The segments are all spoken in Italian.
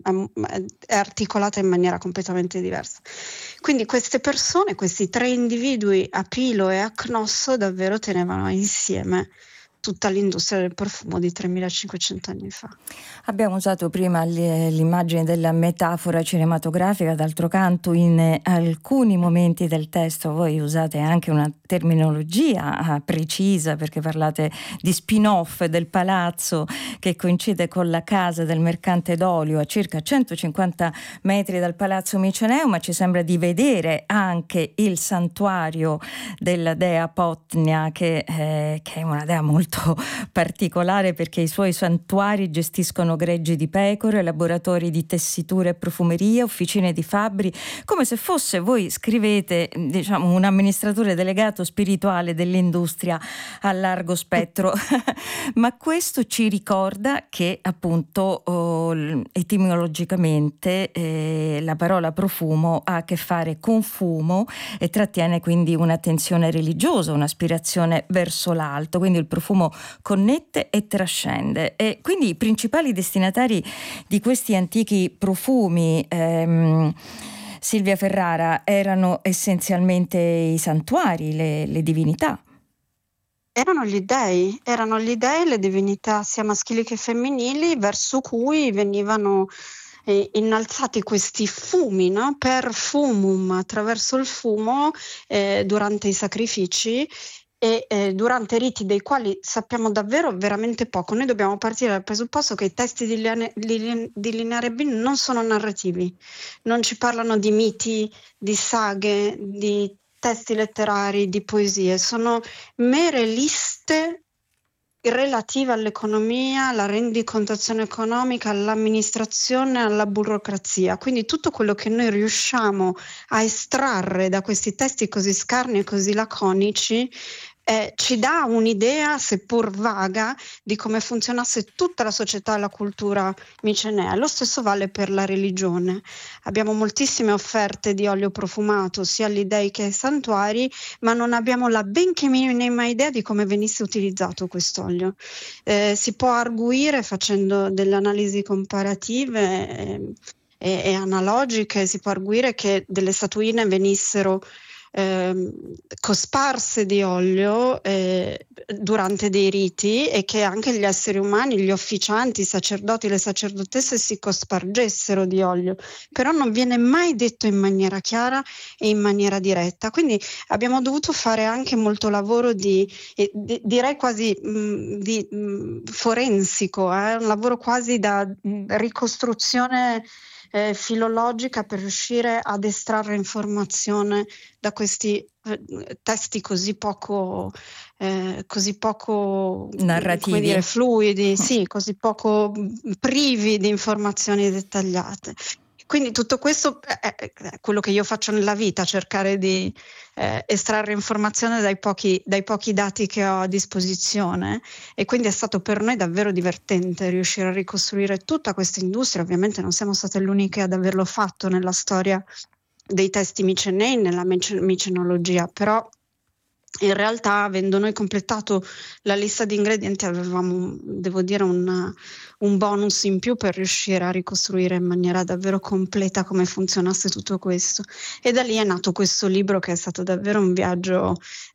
è articolata in maniera completamente diversa. Quindi queste persone, questi 3 individui, Apilo e Acnosso, davvero tenevano insieme tutta l'industria del profumo di 3500 anni fa. Abbiamo usato prima l'immagine della metafora cinematografica, d'altro canto in alcuni momenti del testo voi usate anche una terminologia precisa, perché parlate di spin-off del palazzo che coincide con la casa del mercante d'olio a circa 150 metri dal palazzo Miceneo, ma ci sembra di vedere anche il santuario della dea Potnia, che è una dea molto particolare, perché i suoi santuari gestiscono greggi di pecore, laboratori di tessitura e profumeria, officine di fabbri, come se fosse, voi scrivete, diciamo, un amministratore delegato spirituale dell'industria a largo spettro. Ma questo ci ricorda che appunto etimologicamente la parola profumo ha a che fare con fumo e trattiene quindi una tensione religiosa, un'aspirazione verso l'alto, quindi il profumo connette e trascende. E quindi i principali destinatari di questi antichi profumi, Silvia Ferrara, erano essenzialmente i santuari, le divinità. Erano gli dei e le divinità sia maschili che femminili, verso cui venivano innalzati questi fumi, no? Per fumum, attraverso il fumo, durante i sacrifici e durante i riti dei quali sappiamo davvero veramente poco. Noi dobbiamo partire dal presupposto che i testi di Lineare B non sono narrativi, non ci parlano di miti, di saghe, di testi letterari, di poesie, sono mere liste relative all'economia, alla rendicontazione economica, all'amministrazione, alla burocrazia. Quindi tutto quello che noi riusciamo a estrarre da questi testi così scarni e così laconici ci dà un'idea, seppur vaga, di come funzionasse tutta la società e la cultura micenea. Lo stesso vale per la religione. Abbiamo moltissime offerte di olio profumato, sia agli dei che ai santuari, ma non abbiamo la benché minima idea di come venisse utilizzato quest'olio. Si può arguire facendo delle analisi comparative e analogiche, si può arguire che delle statuine venissero cosparse di olio durante dei riti e che anche gli esseri umani, gli officianti, i sacerdoti, le sacerdotesse si cospargessero di olio, però non viene mai detto in maniera chiara e in maniera diretta. Quindi abbiamo dovuto fare anche molto lavoro direi quasi forensico, un lavoro quasi da ricostruzione filologica per riuscire ad estrarre informazione da questi testi così poco narrativi, come dire, fluidi, sì, così poco privi di informazioni dettagliate. Quindi tutto questo è quello che io faccio nella vita, cercare di estrarre informazione dai pochi dati che ho a disposizione, e quindi è stato per noi davvero divertente riuscire a ricostruire tutta questa industria. Ovviamente non siamo state le uniche ad averlo fatto nella storia dei testi micenei, nella micenologia, però in realtà, avendo noi completato la lista di ingredienti, avevamo, devo dire, un bonus in più per riuscire a ricostruire in maniera davvero completa come funzionasse tutto questo. E da lì è nato questo libro, che è stato davvero un viaggio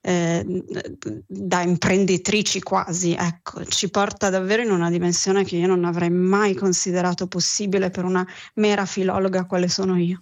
da imprenditrici quasi, ecco, ci porta davvero in una dimensione che io non avrei mai considerato possibile per una mera filologa quale sono io.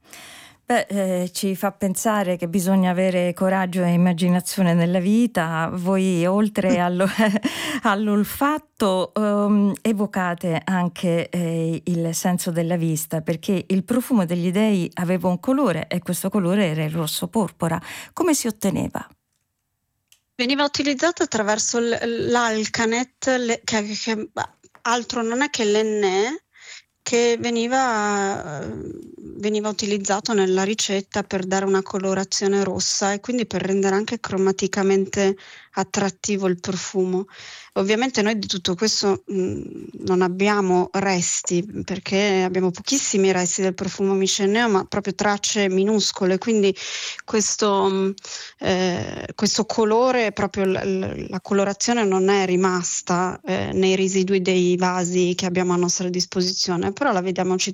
Ci fa pensare che bisogna avere coraggio e immaginazione nella vita. Voi, oltre all'olfatto, evocate anche il senso della vista, perché il profumo degli dei aveva un colore e questo colore era il rosso porpora. Come si otteneva? Veniva utilizzato attraverso l'alcanet, che altro non è che l'Enne, che veniva utilizzato nella ricetta per dare una colorazione rossa e quindi per rendere anche cromaticamente attrattivo il profumo. Ovviamente noi di tutto questo non abbiamo resti, perché abbiamo pochissimi resti del profumo miceneo, ma proprio tracce minuscole, quindi questo colore, proprio la colorazione non è rimasta nei residui dei vasi che abbiamo a nostra disposizione, però la vediamo